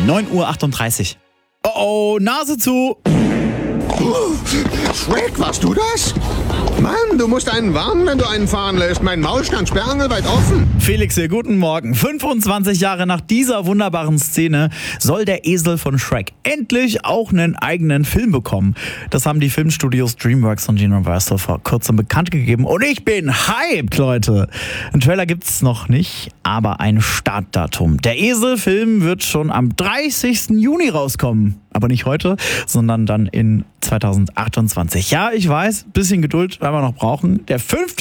9:38 Uhr. Oh, Nase zu! Shrek, warst du das? Mann, du musst einen warnen, wenn du einen fahren lässt. Mein Maul stand sperrangelweit offen. Felix hier, guten Morgen. 25 Jahre nach dieser wunderbaren Szene soll der Esel von Shrek endlich auch einen eigenen Film bekommen. Das haben die Filmstudios DreamWorks und Universal vor kurzem bekannt gegeben. Und ich bin hyped, Leute. Einen Trailer gibt's noch nicht, aber ein Startdatum. Der Esel-Film wird schon am 30. Juni rauskommen. Aber nicht heute, sondern dann in 2028. Ja, ich weiß, bisschen Geduld werden wir noch brauchen. Der 5.